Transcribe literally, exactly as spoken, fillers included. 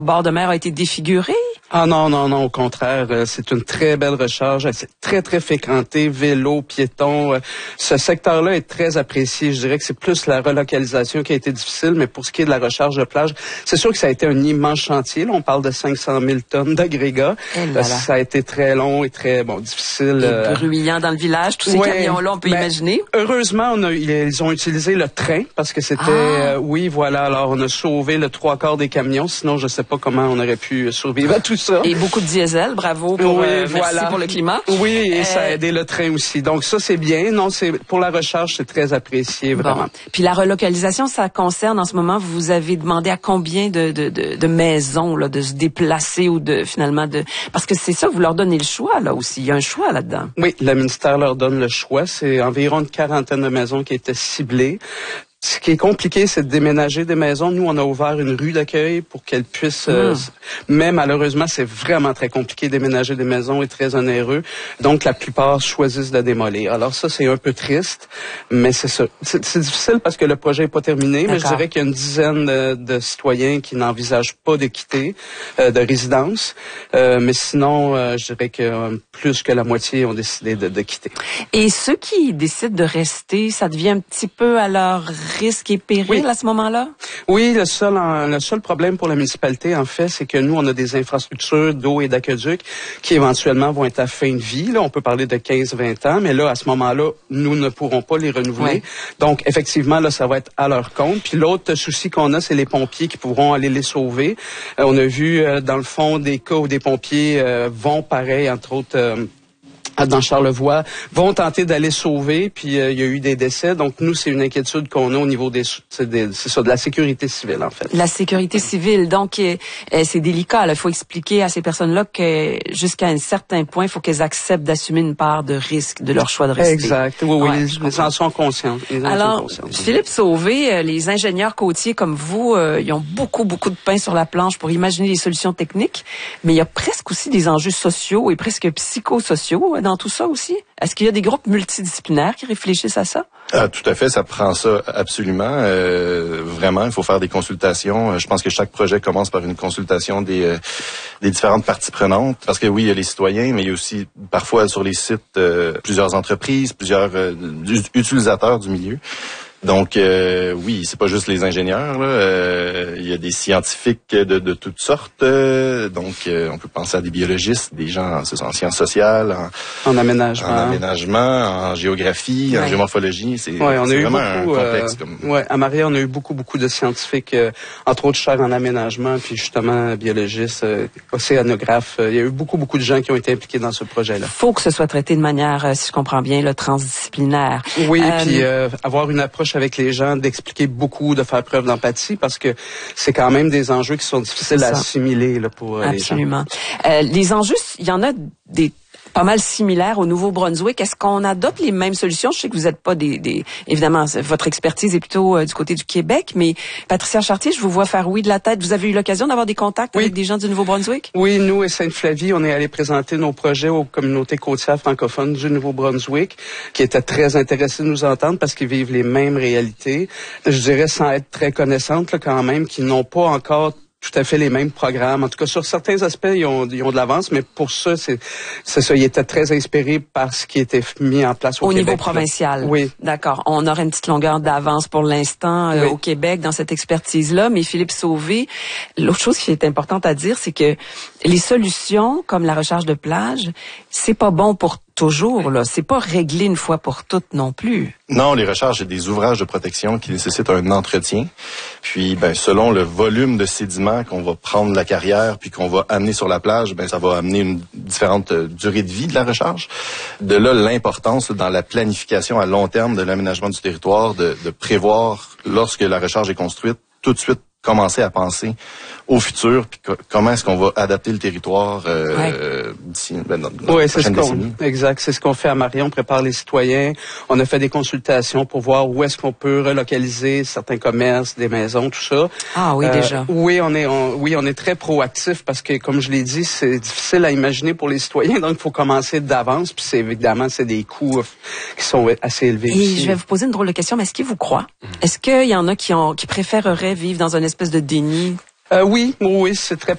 bord de mer a été défiguré? Ah non, non, non, au contraire, euh, c'est une très belle recharge, c'est très, très fréquenté, vélo, piétons. Euh, ce secteur-là est très apprécié. Je dirais que c'est plus la relocalisation qui a été difficile, mais pour ce qui est de la recharge de plage, c'est sûr que ça a été un immense chantier. Là, on parle de cinq cent mille tonnes d'agrégats. Euh, ça a été très long et très, bon, difficile. Et euh, bruyant dans le village, tous ces ouais, camions-là, on peut ben, imaginer. Heureusement, on a, ils ont utilisé le train parce que c'était, ah. euh, oui, voilà, alors on a sauvé le trois quarts des camions, sinon je sais pas comment on aurait pu survivre à tout ça. Et beaucoup de diesel, bravo pour, oui, euh, voilà. merci pour le climat. Oui, et euh... ça a aidé le train aussi. Donc ça, c'est bien. Non, c'est pour la recharge, c'est très apprécié, vraiment. Bon. Puis la relocalisation, ça concerne en ce moment, vous avez demandé à combien de, de, de, de maisons là, de se déplacer ou de finalement de... Parce que c'est ça, vous leur donnez le choix là aussi. Il y a un choix là-dedans. Oui, le ministère leur donne le choix. C'est environ une quarantaine de maisons qui étaient ciblées. Ce qui est compliqué, c'est de déménager des maisons. Nous, on a ouvert une rue d'accueil pour qu'elles puissent... Mmh. Euh, mais malheureusement, c'est vraiment très compliqué. Déménager des maisons est très onéreux. Donc, la plupart choisissent de démolir. Alors ça, c'est un peu triste, mais c'est ça. C'est, c'est difficile parce que le projet n'est pas terminé, D'accord. mais je dirais qu'il y a une dizaine de, de citoyens qui n'envisagent pas de quitter, euh, de résidence. Euh, mais sinon, euh, je dirais que euh, plus que la moitié ont décidé de, de quitter. Et ceux qui décident de rester, ça devient un petit peu à leur risque et péril oui. à ce moment-là? Oui, le seul, le seul problème pour la municipalité, en fait, c'est que nous, on a des infrastructures d'eau et d'aqueduc qui éventuellement vont être à fin de vie. Là, on peut parler de quinze à vingt ans, mais là, à ce moment-là, nous ne pourrons pas les renouveler. Oui. Donc, effectivement, là, ça va être à leur compte. Puis l'autre souci qu'on a, c'est les pompiers qui pourront aller les sauver. Euh, on a vu, euh, dans le fond, des cas où des pompiers euh, vont, pareil, entre autres... Euh, dans Charlevoix, vont tenter d'aller sauver, puis euh, il y a eu des décès. Donc, nous, c'est une inquiétude qu'on a au niveau des... C'est, des, c'est ça, de la sécurité civile, en fait. La sécurité civile, donc, euh, c'est délicat. Il faut expliquer à ces personnes-là que jusqu'à un certain point, il faut qu'elles acceptent d'assumer une part de risque de leur choix de rester. Exact. Oui, oui, ouais, ils, ils en sont conscients. Ils en Alors, sont conscients. Philippe Sauvé, euh, les ingénieurs côtiers comme vous, euh, ils ont beaucoup, beaucoup de pain sur la planche pour imaginer des solutions techniques, mais il y a presque aussi des enjeux sociaux et presque psychosociaux dans tout ça aussi? Est-ce qu'il y a des groupes multidisciplinaires qui réfléchissent à ça? Ah, tout à fait, ça prend ça absolument. Euh, vraiment, il faut faire des consultations. Je pense que chaque projet commence par une consultation des, euh, des différentes parties prenantes. Parce que oui, il y a les citoyens, mais il y a aussi parfois sur les sites euh, plusieurs entreprises, plusieurs euh, utilisateurs du milieu. Donc euh, oui, c'est pas juste les ingénieurs. Là. Euh, il y a des scientifiques de, de toutes sortes. Euh, donc euh, on peut penser à des biologistes, des gens en, en sciences sociales, en, en aménagement, en aménagement, en géographie, ouais. en géomorphologie. C'est, ouais, on c'est a eu vraiment beaucoup, un complexe. Euh, comme... Ouais, à Maria, on a eu beaucoup beaucoup de scientifiques, euh, entre autres chers en aménagement, puis justement biologistes, euh, océanographes. Euh, il y a eu beaucoup beaucoup de gens qui ont été impliqués dans ce projet-là. Faut que ce soit traité de manière, euh, si je comprends bien, là, transdisciplinaire. Oui, euh, puis euh, avoir une approche avec les gens, d'expliquer beaucoup, de faire preuve d'empathie, parce que c'est quand même des enjeux qui sont difficiles à assimiler là, pour Absolument. les gens. Absolument. Euh, les enjeux, il y en a des pas mal similaires au Nouveau-Brunswick. Est-ce qu'on adopte les mêmes solutions? Je sais que vous n'êtes pas des, des... Évidemment, votre expertise est plutôt euh, du côté du Québec, mais Patricia Chartier, je vous vois faire oui de la tête. Vous avez eu l'occasion d'avoir des contacts oui. avec des gens du Nouveau-Brunswick? Oui, nous et Sainte-Flavie, on est allés présenter nos projets aux communautés côtières francophones du Nouveau-Brunswick, qui étaient très intéressés de nous entendre parce qu'ils vivent les mêmes réalités. Je dirais, sans être très connaissantes là, quand même, qui n'ont pas encore tout à fait les mêmes programmes. En tout cas, sur certains aspects, ils ont, ils ont de l'avance, mais pour ça, c'est, c'est ça. Ils étaient très inspirés par ce qui était mis en place au, au Québec. Au niveau provincial. Là. Oui. D'accord. On aurait une petite longueur d'avance pour l'instant euh, oui. au Québec dans cette expertise-là. Mais Philippe Sauvé, l'autre chose qui est importante à dire, c'est que les solutions, comme la recharge de plage, c'est pas bon pour toujours, là. C'est pas réglé une fois pour toutes non plus. Non, les recharges, c'est des ouvrages de protection qui nécessitent un entretien. Puis, ben, selon le volume de sédiments qu'on va prendre de la carrière puis qu'on va amener sur la plage, ben, ça va amener une différente euh, durée de vie de la recharge. De là, l'importance dans la planification à long terme de l'aménagement du territoire, de, de prévoir, lorsque la recharge est construite, tout de suite commencer à penser au futur, puis co- comment est-ce qu'on va adapter le territoire euh, ouais. euh, d'ici ben, dans, dans ouais, la c'est ce prochaine qu'on, décennie. exact, c'est ce qu'on fait à Maria. On prépare les citoyens. On a fait des consultations pour voir où est-ce qu'on peut relocaliser certains commerces, des maisons, tout ça. Ah oui, euh, déjà. Oui, on est, on, oui, on est très proactif parce que, comme je l'ai dit, c'est difficile à imaginer pour les citoyens. Donc, il faut commencer d'avance. Puis, c'est évidemment, c'est des coûts qui sont assez élevés. Et aussi. je vais vous poser une drôle de question, mais est-ce qu'ils vous croient? Mmh. Est-ce qu'il y en a qui ont qui préféreraient vivre dans une espèce de déni? Euh, oui, oui, c'est très